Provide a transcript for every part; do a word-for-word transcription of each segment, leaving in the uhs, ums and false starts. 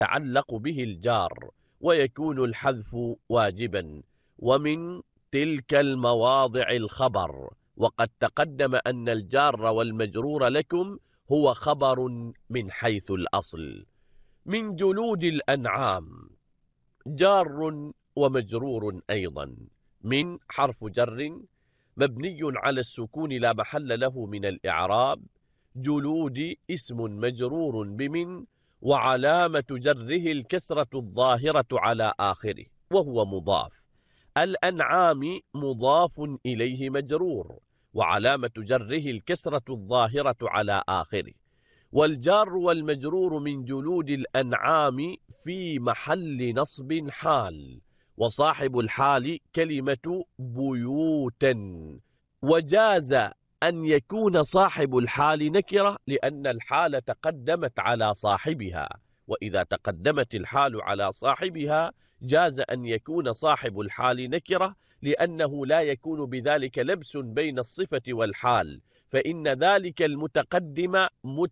يتعلق به الجار ويكون الحذف واجبا. ومن تلك المواضع الخبر، وقد تقدم أن الجار والمجرور لكم هو خبر من حيث الأصل. من جلود الأنعام جار ومجرور أيضا. من حرف جر مبني على السكون لا محل له من الإعراب. جلود اسم مجرور بمن، وعلامة جره الكسرة الظاهرة على آخره وهو مضاف. الأنعام مضاف إليه مجرور، وعلامة جره الكسرة الظاهرة على آخره. والجار والمجرور من جلود الأنعام في محل نصب حال، وصاحب الحال كلمة بيوتا. وجاز أن يكون صاحب الحال نكرة لأن الحال تقدمت على صاحبها، وإذا تقدمت الحال على صاحبها جاز أن يكون صاحب الحال نكرة، لأنه لا يكون بذلك لبس بين الصفة والحال، فإن ذلك المتقدم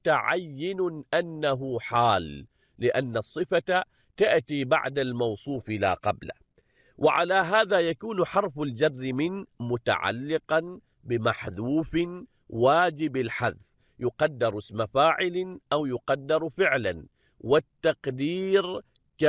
متعين أنه حال، لأن الصفة تأتي بعد الموصوف لا قبله. وعلى هذا يكون حرف الجر من متعلقا بمحذوف واجب الحذف، يقدر اسم فاعل أو يقدر فعلا، والتقدير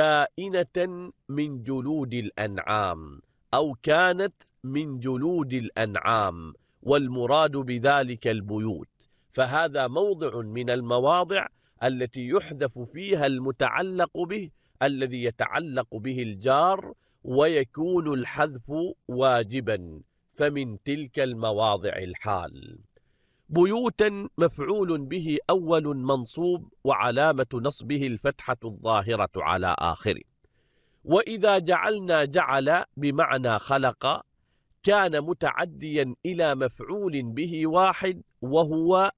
كائنة من جلود الأنعام أو كانت من جلود الأنعام، والمراد بذلك البيوت. فهذا موضع من المواضع التي يحذف فيها المتعلق به الذي يتعلق به الجار، ويكون الحذف واجبا. فمن تلك المواضع الحال. بيوتا مفعول به أول منصوب، وعلامة نصبه الفتحة الظاهرة على آخره. وإذا جعلنا جعل بمعنى خلق كان متعديا إلى مفعول به واحد وهو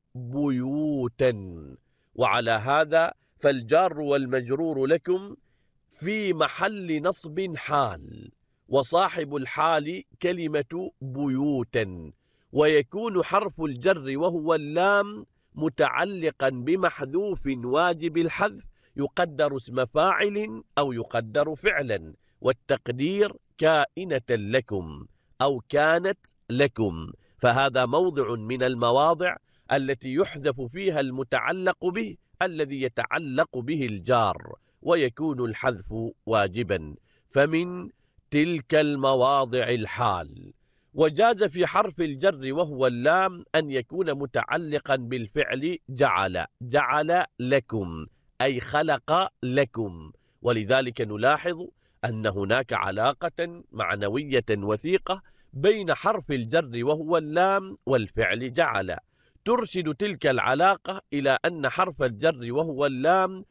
بيوتا. وعلى هذا فالجار والمجرور لكم في محل نصب حال، وصاحب الحال كلمة بيوتا، ويكون حرف الجر وهو اللام متعلقا بمحذوف واجب الحذف، يقدر اسم فاعل أو يقدر فعلا، والتقدير كائنة لكم أو كانت لكم. فهذا موضع من المواضع التي يحذف فيها المتعلق به الذي يتعلق به الجار، ويكون الحذف واجبا. فمن تلك المواضع الحال. وجاز في حرف الجر وهو اللام أن يكون متعلقا بالفعل جعل، جعل لكم أي خلق لكم. ولذلك نلاحظ أن هناك علاقة معنوية وثيقة بين حرف الجر وهو اللام والفعل جعل، ترشد تلك العلاقة إلى أن حرف الجر وهو اللام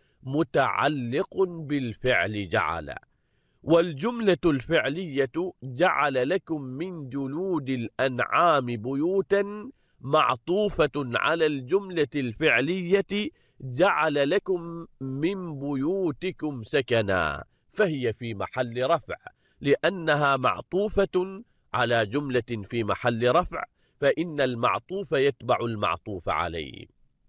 متعلق بالفعل جعل. والجملة الفعلية جعل لكم من جلود الأنعام بيوتا معطوفة على الجملة الفعلية جعل لكم من بيوتكم سكنا، فهي في محل رفع لأنها معطوفة على جملة في محل رفع، فإن المعطوف يتبع المعطوف عليه.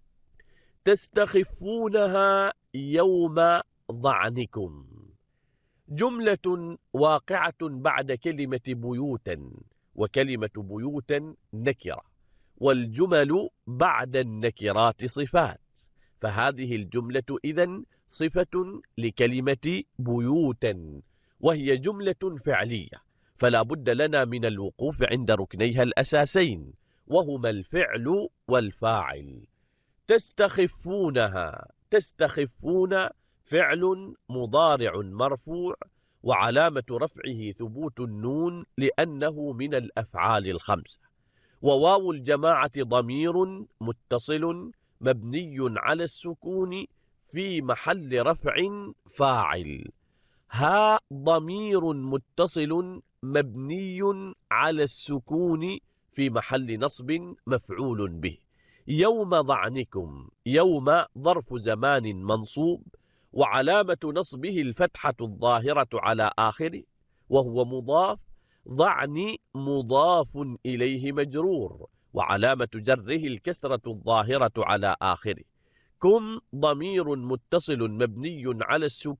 تستخفونها يوم ظعنكم، جملة واقعة بعد كلمة بيوتا، وكلمة بيوتا نكرة، والجمل بعد النكرات صفات، فهذه الجملة إذن صفة لكلمة بيوتا، وهي جملة فعلية، فلا بد لنا من الوقوف عند ركنيها الأساسين، وهما الفعل والفاعل. تستخفونها، تستخفون فعل مضارع مرفوع، وعلامة رفعه ثبوت النون لأنه من الأفعال الخمسة. وواو الجماعة ضمير متصل مبني على السكون في محل رفع فاعل. ها ضمير متصل مبني على السكون في محل نصب مفعول به. يوم ظعنكم، يوم ظرف زمان منصوب، وعلامة نصبه الفتحة الظاهرة على آخره وهو مضاف. ظعن مضاف إليه مجرور، وعلامة جره الكسرة الظاهرة على آخره. كم ضمير متصل مبني على السكون